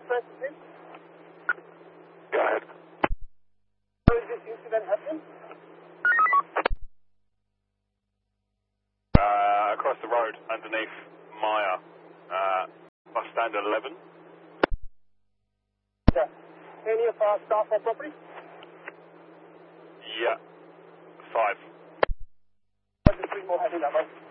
person, please? Go ahead. Where is this incident happening? Across the road, underneath Maya, bus stand 11. Yeah. Any of our staff or property? Yeah. 5. Just 3 more heading that way.